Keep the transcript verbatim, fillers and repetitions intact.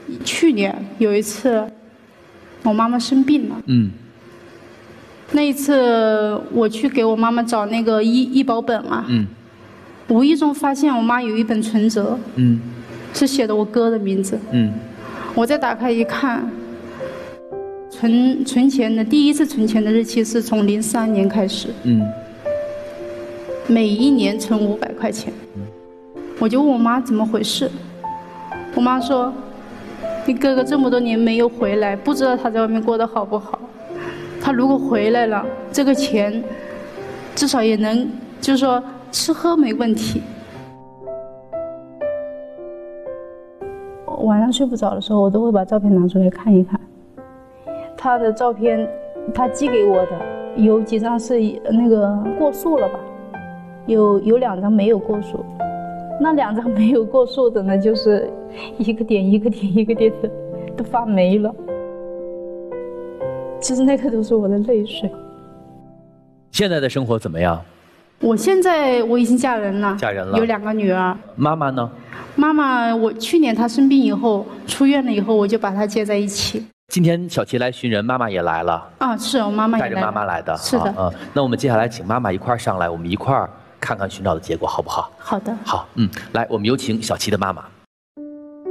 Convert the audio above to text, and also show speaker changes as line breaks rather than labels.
去年有一次，我妈妈生病了。嗯。那一次我去给我妈妈找那个医医保本啊。嗯。无意中发现我妈有一本存折。嗯。是写的我哥的名字。嗯。我再打开一看，存存钱的第一次存钱的日期是从零三年开始。嗯。每一年存五百块钱。我就问我妈怎么回事，我妈说。你哥哥这么多年没有回来，不知道他在外面过得好不好。他如果回来了，这个钱至少也能，就是说吃喝没问题。晚上睡不着的时候，我都会把照片拿出来看一看。他的照片，他寄给我的有几张是那个过数了吧，有有两张没有过数。那两张没有过数的呢，就是一个点一个点一个点的都发霉了。其实那个都是我的泪水。
现在的生活怎么样？
我现在我已经嫁人了，
嫁人了，
有两个女儿。
妈妈呢？
妈妈，我去年她生病以后出院了以后，我就把她接在一起。
今天小琪来寻人，妈妈也来了。
啊，是我妈妈也来了，
带着妈妈来的。
是的。
啊，那我们接下来请妈妈一块儿上来，我们一块儿看看寻找的结果好不好？
好的。
好，嗯，来，我们有请小琪的妈妈。